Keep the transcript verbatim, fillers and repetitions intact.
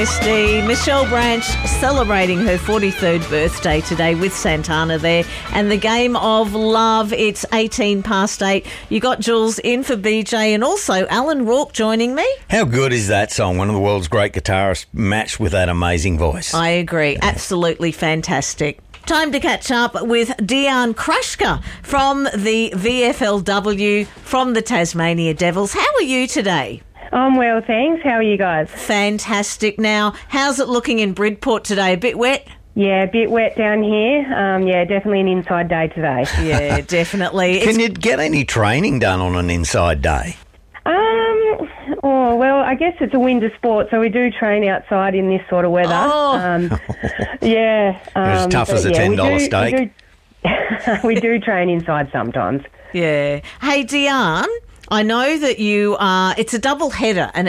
Michelle Branch celebrating her forty-third birthday today with Santana there. And the game of love, it's eighteen past eight. You got Jules in for B J and also Alan Rourke joining me. How good is that song? One of the world's great guitarists matched with that amazing voice. I agree. Absolutely fantastic. Time to catch up with Deanne Krashka from the V F L W from the Tasmania Devils. How are you today? I'm well, thanks. How are you guys? Fantastic. Now, how's it looking in Bridport today? A bit wet? Yeah, a bit wet down here. Um, yeah, definitely an inside day today. Yeah, definitely. Can you get any training done on an inside day? Um, oh, well, I guess it's a winter sport, so we do train outside in this sort of weather. Oh. Um, yeah. Um, As tough as a yeah, ten dollar we do, steak. We do, we do train inside sometimes. Yeah. Hey, Deanne, I know that you are, it's a double header and